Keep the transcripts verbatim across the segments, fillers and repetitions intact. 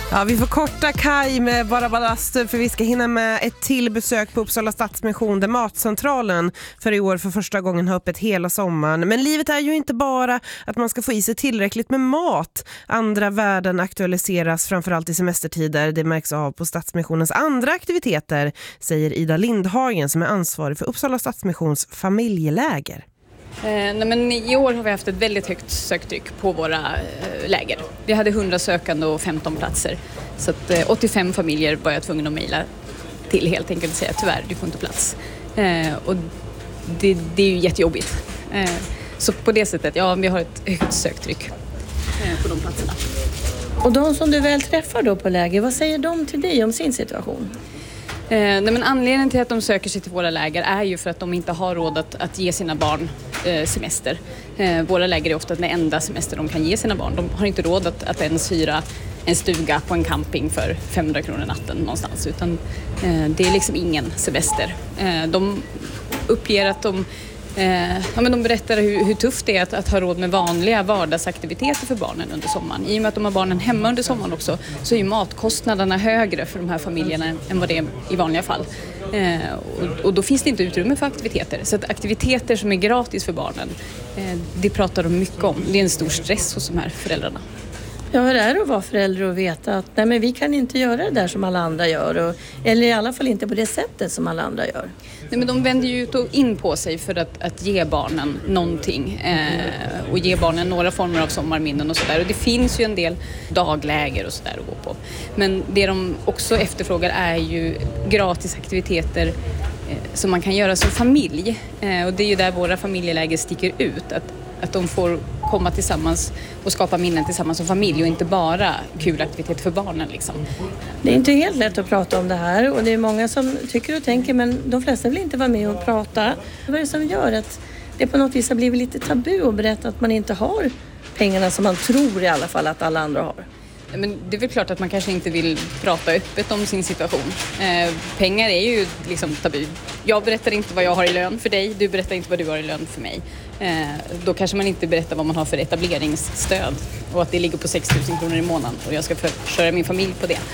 Ja, vi får korta Kaj med bara ballast för vi ska hinna med ett till besök på Uppsala Stadsmission där Matcentralen för i år för första gången har öppet hela sommaren. Men livet är ju inte bara att man ska få i sig tillräckligt med mat. Andra värden aktualiseras framförallt i semestertider. Det märks av på Stadsmissionens andra aktiviteter, säger Ida Lindhagen som är ansvarig för Uppsala Stadsmissions familjeläger. Eh, nej men i år har vi haft ett väldigt högt söktryck på våra eh, läger. Vi hade hundra sökande och femton platser. Så att, eh, åttiofem familjer var jag tvungen att mejla till helt enkelt och säga tyvärr, du får inte plats. Eh, och det, det är ju jättejobbigt. Eh, så på det sättet, ja, vi har ett högt söktryck eh, på de platserna. Och de som du väl träffar då på läger, vad säger de till dig om sin situation? Eh, nej men anledningen till att de söker sig till våra läger är ju för att de inte har råd att, att ge sina barn eh, semester. Eh, våra läger är ofta den enda semester de kan ge sina barn. De har inte råd att, att ens hyra en stuga på en camping för femhundra kronor natten någonstans. Utan eh, det är liksom ingen semester. Eh, de uppger att de Eh, ja, men de berättar hur, hur tufft det är att, att ha råd med vanliga vardagsaktiviteter för barnen under sommaren. I och med att de har barnen hemma under sommaren också så är ju matkostnaderna högre för de här familjerna än vad det är i vanliga fall. Eh, och, och då finns det inte utrymme för aktiviteter. Så att aktiviteter som är gratis för barnen, eh, det pratar de mycket om. Det är en stor stress hos de här föräldrarna. Ja, hur är det att vara förälder och veta att nej, men vi kan inte göra det där som alla andra gör. Och, eller i alla fall inte på det sättet som alla andra gör. Nej, men de vänder ju ut och in på sig för att, att ge barnen någonting. Eh, och ge barnen några former av sommarminnen och sådär. Och det finns ju en del dagläger och sådär att gå på. Men det de också efterfrågar är ju gratis aktiviteter eh, som man kan göra som familj. Eh, och det är ju där våra familjeläger sticker ut. Att Att de får komma tillsammans och skapa minnen tillsammans som familj och inte bara kul aktivitet för barnen. Liksom. Det är inte helt lätt att prata om det här och det är många som tycker och tänker men de flesta vill inte vara med och prata. Vad är det som gör att det på något vis har blivit lite tabu att berätta att man inte har pengarna som man tror i alla fall att alla andra har? Men det är väl klart att man kanske inte vill prata öppet om sin situation. Eh, pengar är ju liksom tabu. Jag berättar inte vad jag har i lön för dig, du berättar inte vad du har i lön för mig. Eh, då kanske man inte berättar vad man har för etableringsstöd och att det ligger på sex tusen kronor i månaden och jag ska försörja min familj på det.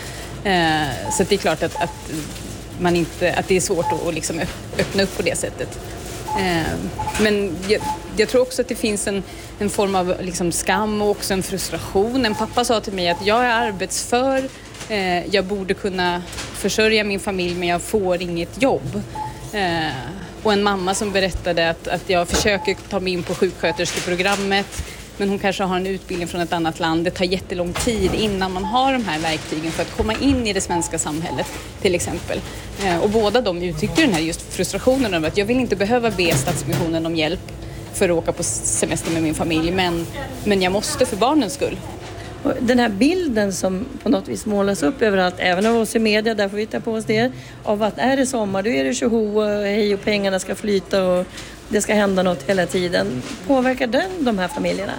Eh, så det är klart att, att, man inte, att det är svårt att, att liksom öppna upp på det sättet. Eh, men jag, jag tror också att det finns en, en form av liksom skam och också en frustration. En pappa sa till mig att jag är arbetsför, eh, jag borde kunna försörja min familj men jag får inget jobb. Eh, och en mamma som berättade att, att jag försöker ta mig in på sjuksköterskeprogrammet men hon kanske har en utbildning från ett annat land. Det tar jättelång tid innan man har de här verktygen för att komma in i det svenska samhället till exempel. Eh, och båda de uttryckte den här just frustrationen över att jag vill inte behöva be Stadsmissionen om hjälp för att åka på semester med min familj men, men jag måste för barnens skull. Och den här bilden som på något vis målas upp överallt, även av oss i media, där får vi ta på oss det, av att är det sommar, då är det tjoho och hej och pengarna ska flyta och det ska hända något hela tiden. Påverkar den de här familjerna?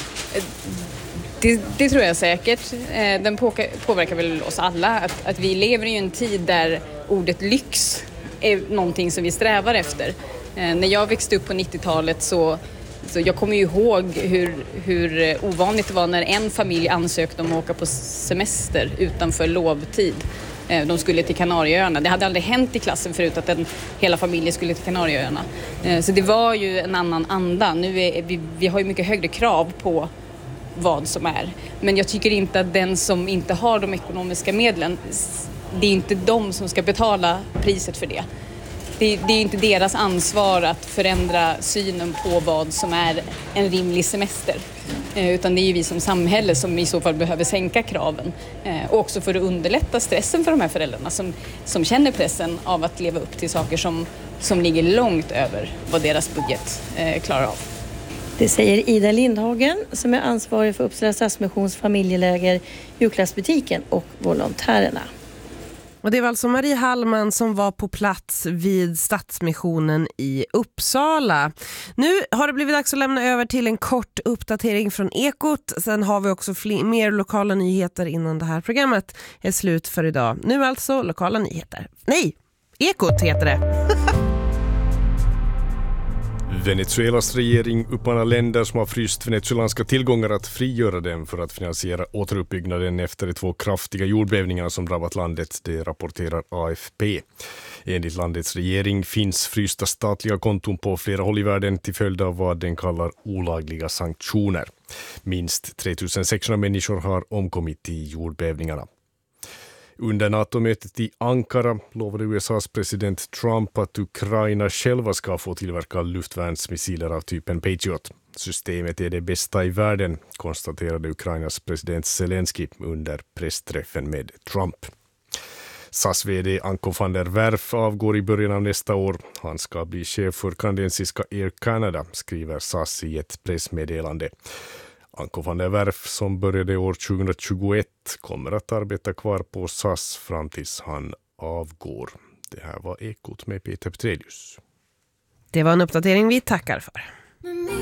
Det, det tror jag säkert. Den påverkar väl oss alla. Att, att vi lever i en tid där ordet lyx är någonting som vi strävar efter. När jag växte upp på nittiotalet så Så jag kommer ju ihåg hur, hur ovanligt det var när en familj ansökte om att åka på semester utanför lovtid. De skulle till Kanarieöarna. Det hade aldrig hänt i klassen förut att en, hela familjen skulle till Kanarieöarna. Så det var ju en annan anda. Nu är vi, vi har ju mycket högre krav på vad som är. Men jag tycker inte att den som inte har de ekonomiska medlen, det är inte de som ska betala priset för det. Det, det är inte deras ansvar att förändra synen på vad som är en rimlig semester. Eh, utan det är ju vi som samhälle som i så fall behöver sänka kraven. Eh, och också för att underlätta stressen för de här föräldrarna som, som känner pressen av att leva upp till saker som, som ligger långt över vad deras budget eh, klarar av. Det säger Ida Lindhagen som är ansvarig för Uppsala Stadsmissions familjeläger, julklappsbutiken och volontärerna. Och det var alltså Marie Hallman som var på plats vid Stadsmissionen i Uppsala. Nu har det blivit dags att lämna över till en kort uppdatering från Ekot. Sen har vi också fler, mer lokala nyheter innan det här programmet är slut för idag. Nu alltså lokala nyheter. Nej, Ekot heter det. Venezuelas regering uppmanar länder som har fryst venezuelanska tillgångar att frigöra dem för att finansiera återuppbyggnaden efter de två kraftiga jordbävningarna som drabbat landet, det rapporterar A F P. Enligt landets regering finns frysta statliga konton på flera håll i världen till följd av vad den kallar olagliga sanktioner. Minst tre tusen sexhundra människor har omkommit i jordbävningarna. Under NATO-mötet i Ankara lovade U S A:s president Trump att Ukraina själva ska få tillverka luftvärnsmissiler av typen Patriot. Systemet är det bästa i världen, konstaterade Ukrainas president Zelensky under pressträffen med Trump. S A S-vd Anko van der Werf avgår i början av nästa år. Han ska bli chef för kanadensiska Air Canada, skriver S A S i ett pressmeddelande. Anko van der Werf, som började år tjugohundratjugoett, kommer att arbeta kvar på S A S fram tills han avgår. Det här var Ekot med Peter Petrelius. Det var en uppdatering vi tackar för.